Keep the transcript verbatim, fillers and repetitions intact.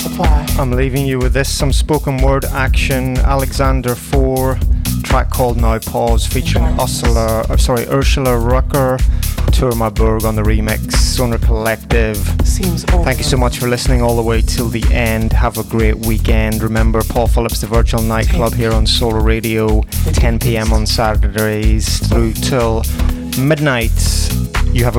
supply. I'm leaving you with this, some spoken word action. Alexander four, track called Now Pause, featuring Ursula, uh, sorry, Ursula Rucker, Tour My Burg on the remix, Sonar Collective. Seems over. Thank you so much for listening all the way till the end. Have a great weekend. Remember, Paul Phillips, the Virtual Nightclub here on Solar Radio, ten p.m. on Saturdays through till midnight. You have a